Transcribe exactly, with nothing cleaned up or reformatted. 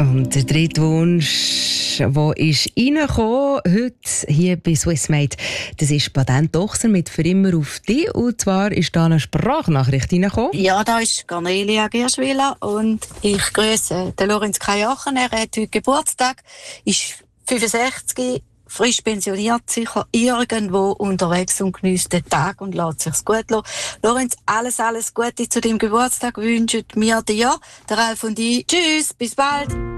Und der dritte Wunsch, der ist reingekommen, heute hier bei Swissmade, das ist Patent Ochser mit «Für immer auf dich». Und zwar ist da eine Sprachnachricht reingekommen. Ja, da ist Cornelia Gerschwiller und ich grüße den Lorenz Kajachen. Er hat heute Geburtstag, ist fünfundsechzig, frisch pensioniert, sicher irgendwo unterwegs und genießt den Tag und lässt sich's gut lassen. Lorenz, alles, alles Gute zu deinem Geburtstag wünschen wir dir, der Ralf und ich. Tschüss, bis bald.